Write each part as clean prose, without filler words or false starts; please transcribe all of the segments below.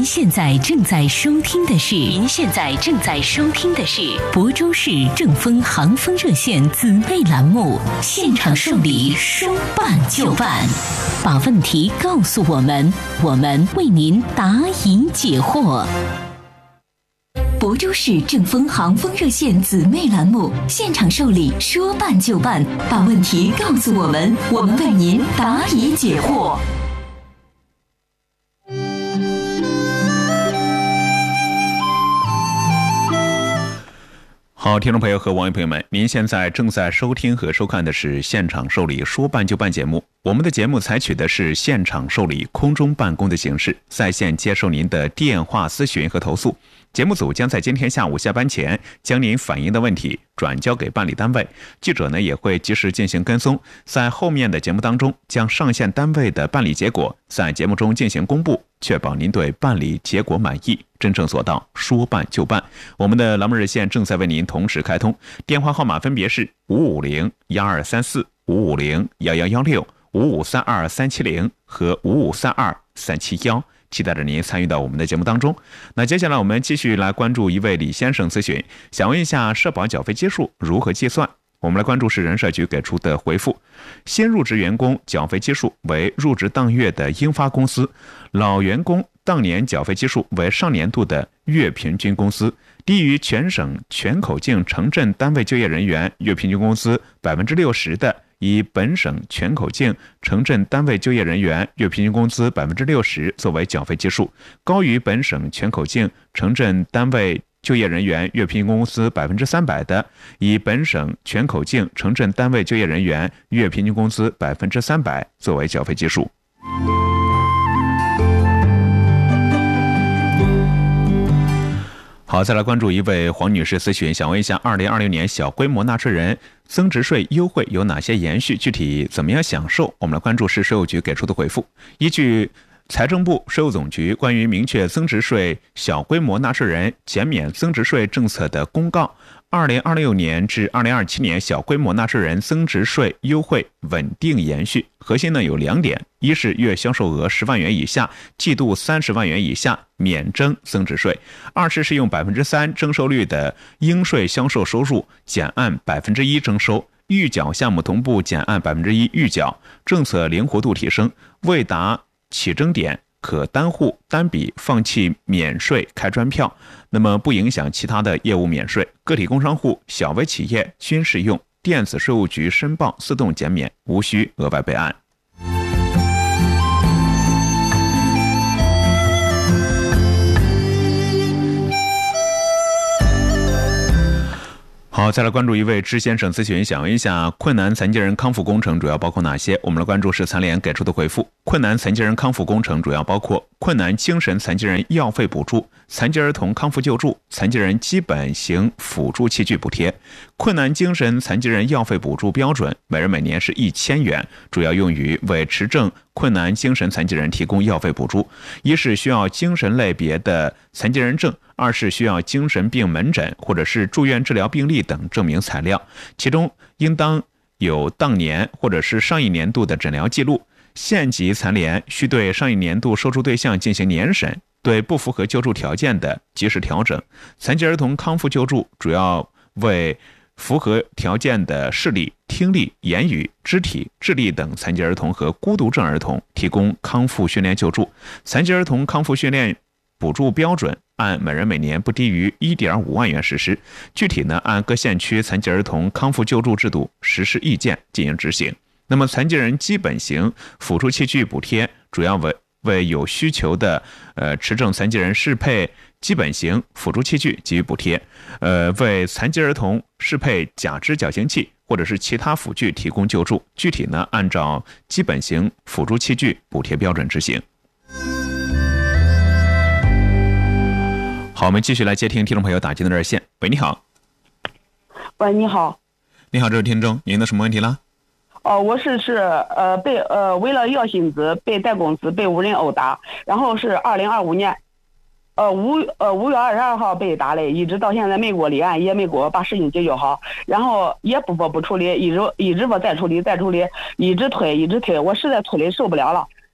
您现在正在收听的是亳州市正风航风热线姊妹栏目，现场受理，说办就办，把问题告诉我们，我们为您答疑解惑。亳州市正风航风热线姊妹栏目，现场受理，说办就办，把问题告诉我们，我们为您答疑解惑。 好，听众朋友和网友朋友们，您现在正在收听和收看的是现场受理说办就办节目。我们的节目采取的是现场受理空中办公的形式，在线接受您的电话咨询和投诉。节目组将在今天下午下班前将您反映的问题转交给办理单位，记者呢也会及时进行跟踪，在后面的节目当中将上线单位的办理结果在节目中进行公布，确保您对办理结果满意，真正做到说办就办。我们的栏目热线正在为您同时开通，电话号码分别是550-1234、550-1116、5532370和5532371，期待着您参与到我们的节目当中。那接下来我们继续来关注一位李先生咨询，想问一下社保缴费基数如何计算？我们来关注市人社局给出的回复：新入职员工缴费基数为入职当月的应发工资，老员工当年缴费基数为上年度的月平均工资，低于全省全口径城镇单位就业人员月平均工资60%的，以本省全口径城镇单位就业人员月平均工资60%作为缴费基数，高于本省全口径城镇单位就业人员月平均工资300%的，以本省全口径城镇单位就业人员月平均工资300%作为缴费基数。好，再来关注一位黄女士咨询，想问一下2026年小规模纳税人增值税优惠有哪些延续，具体怎么样享受？我们来关注市税务局给出的回复。依据财政部、税务总局关于明确增值税小规模纳税人减免增值税政策的公告，2026年至2027年小规模纳税人增值税优惠稳定延续，核心呢有2点：一是月销售额10万元以下、季度30万元以下免征增值税；二是适用3%征收率的应税销售收入减按1%征收，预缴项目同步减按1%预缴，政策灵活度提升，未达起征点可单户单笔放弃免税开专票，那么不影响其他的业务免税。个体工商户、小微企业均适用电子税务局申报自动减免，无需额外备案。好，再来关注一位支先生咨询，想问一下困难残疾人康复工程主要包括哪些？我们来关注市残联给出的回复：困难残疾人康复工程主要包括困难精神残疾人医药费补助、残疾儿童康复救助、残疾人基本型辅助器具补贴。困难精神残疾人医药费补助标准每人每年是1000元，主要用于为持证困难精神残疾人提供医药费补助。一是需要精神类别的残疾人证，二是需要精神病门诊或者是住院治疗病历等证明材料，其中应当有当年或者是上一年度的诊疗记录。县级残联需对上一年度受助对象进行年审，对不符合救助条件的及时调整。残疾儿童康复救助主要为符合条件的视力、听力、言语、肢体、智力等残疾儿童和孤独症儿童提供康复训练救助。残疾儿童康复训练补助标准按每人每年不低于1.5万元实施，具体呢按各县区残疾儿童康复救助制度实施意见进行执行。那么残疾人基本型辅助器具补贴主要为有需求的持证残疾人适配基本型辅助器具给予补贴，为残疾儿童适配假肢矫形器或者是其他辅具提供救助，具体呢按照基本型辅助器具补贴标准执行。好，我们继续来接听听众朋友打进的热线。喂，你好。 喂，你好。 你好，这位听众，您的什么问题啦？ 我是被为了要薪资被贷公司被无人殴打，然后是2025年5月22号被打的，一直到现在没给我立案，也没给我把事情解决好，然后也不处理，一直不再处理，一直推，我实在推的受不了了。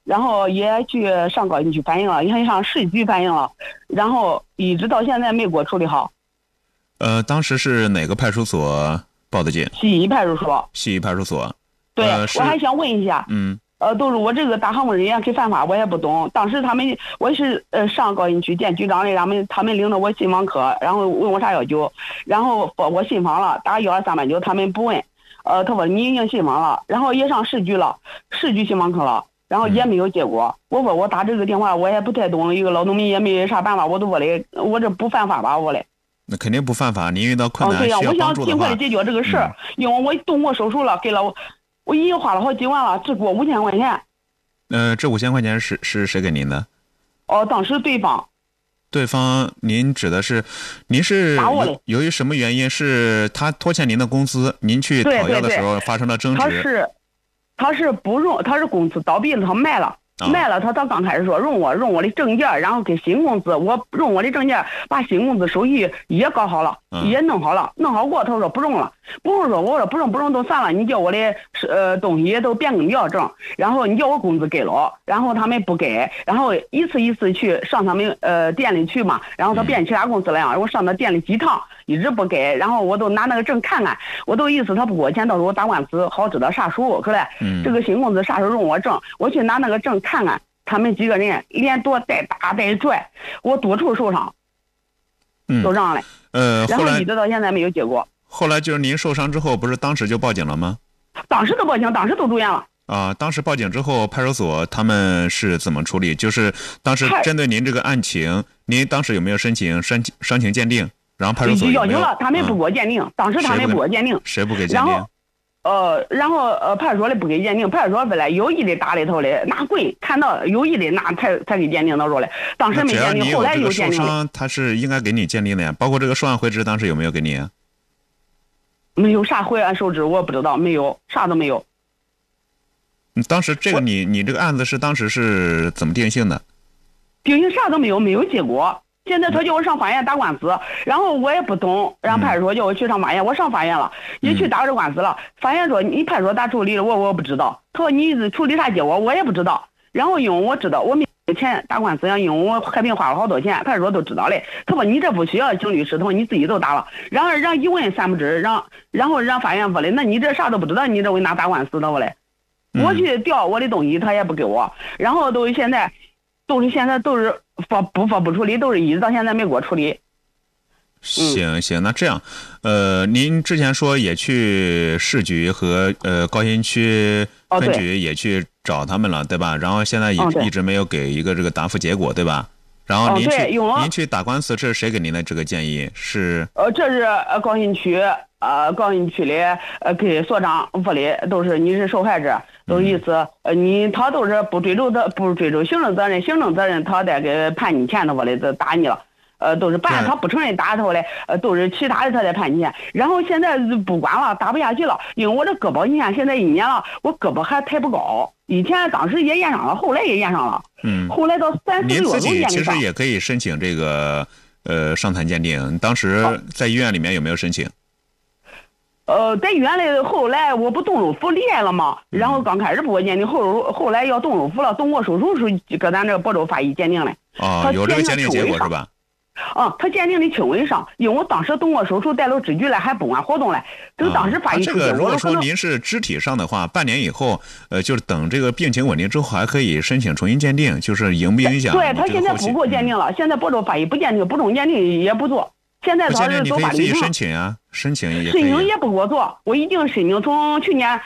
然后也去上高新区反映了，也上市局反映了，然后一直到现在没给我处理好。 当时是哪个派出所报的警？ 西一派出所。 西一派出所。 对，我还想问一下，都是我这个大项目人员可以犯法，我也不懂。当时我是上高新区见局长的，他们领着我信访科，然后问我啥要求，然后我信访了，打12389，他们不问，他说你已经信访了，然后也上市局了，市局信访科了，然后也没有结果。我说我打这个电话我也不太懂，一个老农民也没啥办法，我都我嘞，我这不犯法吧我嘞？ 那肯定不犯法，您遇到困难需要对呀，我想尽快的解决这个事儿，因为我动过手术了，给了我已经花了好几万了，只给我5000块钱。 这5000块钱是谁给您的？ 当时对方， 您指的是，您是由于什么原因？是他拖欠您的工资，您去讨要的时候发生了争执？ 他是不用，他是公司倒闭了，他卖了。他刚开始说用我的证件，然后给新公司，我用我的证件把新公司手续也搞好了，也弄好了，弄好过，他说不用了，不用说，我说不用都算了，你叫我的东西都变更掉证，然后你叫我工资给了，然后他们不给，然后一次去上他们店里去嘛，然后他变其他公司了呀，我上他店里几趟一直不给，然后我都拿那个证看看，我都意思他不给我钱，到时候我打官司好知道啥数，可来这个新公司啥时候用我证，我去拿那个证看看，他们几个人连多带打带拽，我多处受伤，都让了，然后一直到现在没有结果。 后来就是您受伤之后，不是当时就报警了吗？ 当时都报警，当时都住院了。 当时报警之后，派出所他们是怎么处理？就是当时针对您这个案情，您当时有没有申请伤情鉴定？然后派出所要求了，他们不给我鉴定，当时他们不给我鉴定。 谁不给鉴定？ 然后派出所的不给鉴定，派出所本来有意的打里头的拿棍，看到有意的拿才给鉴定到说嘞。当时没鉴定，后来有鉴定了。 他是应该给你鉴定的呀，包括这个受案回执，当时有没有给你啊？ 没有啥回案受执，我不知道，没有，啥都没有。 当时这个你这个案子是当时是怎么定性的？ 定性啥都没有，没有结果。现在他叫我上法院打官司，然后我也不懂，然后派出所叫我去上法院，我上法院了，也去打这官司了。法院说你派出所咋处理了，我不知道。他说你处理啥结果，我也不知道。然后因为我知道我没钱打官司呀，因为我害病花了好多钱，派出所都知道嘞。他说你这不需要请律师，他说你自己都打了。然后让一问三不知，然后让法院说嘞，那你这啥都不知道，你这为哪打官司的我嘞？我去调我的东西，他也不给我，然后都是现在都是不处理，都是一直到现在没给我处理。 行，那这样，您之前说也去市局和高新区分局也去找他们了，对吧？然后现在一直没有给一个这个答复结果，对吧？然后您去打官司，这是谁给您的这个建议？是这是高新区里给所长说的，都是你是受害者，都意思他都是不追究行政责任他得给判你钱的，我嘞都打你了。都是办他不承认打他嘞，都是其他的他在判你钱。然后现在不管了，打不下去了，因为我这胳膊你看现在1年了，我胳膊还抬不高。以前当时也验上了，后来也验上了。后来到3、4个月都验上。 您自己其实也可以申请这个伤残鉴定，当时在医院里面有没有申请？ 在医院里后来我不动手术离开了吗？然后刚开始不给我鉴定，后来要动手术了，动过手术时搁咱这亳州法医鉴定嘞。 有这个鉴定结果是吧？ 他鉴定的轻微伤，因为我当时动过手术，带了支局来，还不管活动嘞。等当时法医这个如果说您是肢体上的话，半年以后，就是等这个病情稳定之后，还可以申请重新鉴定，就是影不影响？ 对他现在不给我鉴定了，现在亳州法医不鉴定，不中鉴定也不做。现在他是走法律程。 申请啊，申请也不给我做，我已经申请从去年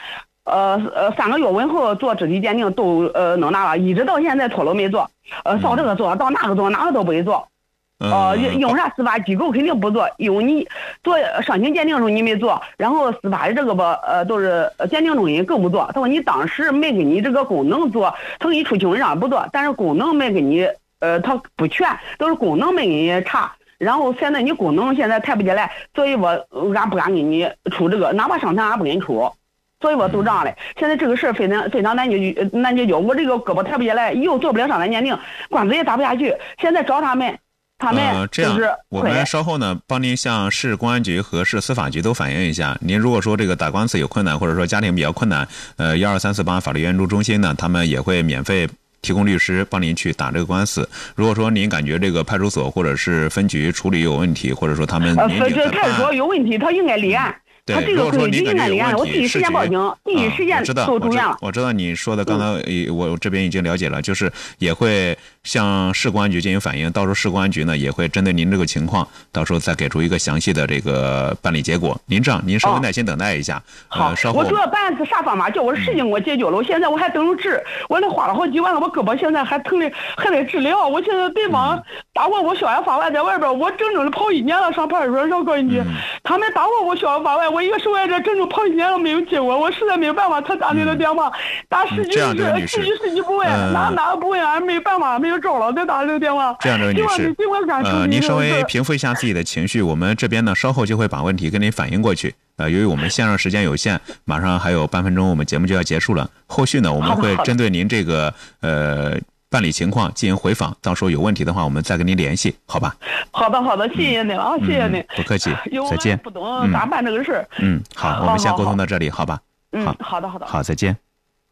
3个月问后做肢体鉴定都弄拿了，一直到现在拖了没做。到这个做，到那个做，哪个都不给做。用啥司法机构肯定不做，因为你做伤情鉴定的时候你没做，然后司法的这个都是鉴定中心更不做。他说你当时没给你这个功能做，他给你出新闻上不做，但是功能没给你他不全，都是功能没给你查。然后现在你功能现在抬不起来，所以俺不敢给你出这个，哪怕伤残俺不给你出，所以我都这样嘞。现在这个事非常难解决，我这个胳膊抬不起来，又做不了伤残鉴定，官司也打不下去，现在找他们这样，我们稍后呢，帮您向市公安局和市司法局都反映一下。您如果说这个打官司有困难，或者说家庭比较困难，12348法律援助中心呢，他们也会免费提供律师帮您去打这个官司。如果说您感觉这个派出所或者是分局处理有问题，或者说他们这派出所有问题，他应该立案。他这个可以应该立案，我第一时间报警，第一时间都住院了。 我知道你说的，刚才我这边已经了解了，就是也会向市公安局进行反映，到时候市公安局呢也会针对您这个情况，到时候再给出一个详细的这个办理结果。您这样，您稍微耐心等待一下。 好， 稍后我主要办是啥方法？叫我事情给我解决了，我现在我还等着治，我那花了好几万了，我胳膊现在还疼的，还得治疗。我现在对方打我逍遥法外，在外边我整整的跑1年了，上派出所上高人局，他们打我逍遥法外，我一个受害者整整跑1年了没有结果，我实在没有办法，他打你的电话，打10几10几不问，哪不问，俺没有办法，没有招了，再打这个电话。 这样，这位女士，您稍微平复一下自己的情绪，我们这边呢稍后就会把问题跟您反映过去。由于我们线上时间有限，马上还有半分钟，我们节目就要结束了。后续呢，我们会针对您这个办理情况进行回访，到时候有问题的话，我们再跟您联系，好吧？好的，谢谢您啊，谢谢您， 不客气，再见。 不懂咋办这个事儿？ 好，我们先沟通到这里，好吧？ 好的， 好，再见。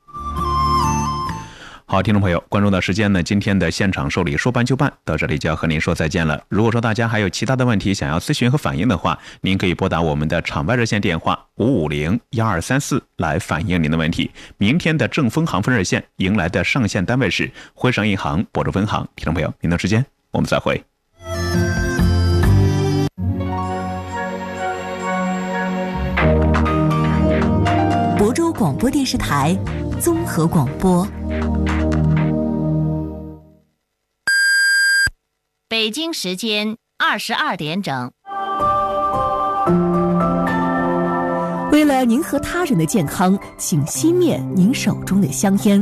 好，听众朋友，关注到时间呢，今天的现场受理说办就办到这里就要和您说再见了。如果说大家还有其他的问题想要咨询和反映的话，您可以拨打我们的场外热线电话550-1234来反映您的问题。明天的正风航分热线迎来的上线单位是徽商银行亳州分行。听众朋友，明天时间我们再会。 亳州广播电视台综合广播。 北京时间22点整。 为了您和他人的健康，请熄灭您手中的香烟。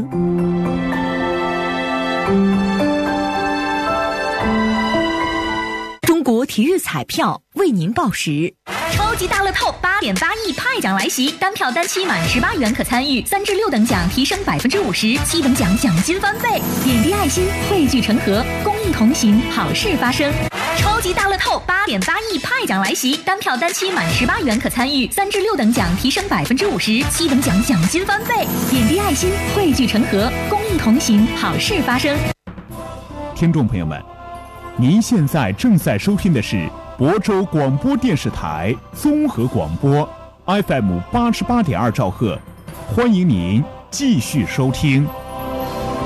中国体育彩票为您报时。 超级大乐透8.8亿派奖来袭，单票单期满18元可参与，3至6等奖提升50%，7等奖奖金翻倍。点滴爱心，汇聚成河，公益同行，好事发生。超级大乐透8.8亿派奖来袭，单票单期满18元可参与，3至6等奖提升50%，7等奖奖金翻倍。点滴爱心，汇聚成河，公益同行，好事发生。 听众朋友们，您现在正在收听的是亳州广播电视台综合广播 FM 88.2兆赫，欢迎您继续收听。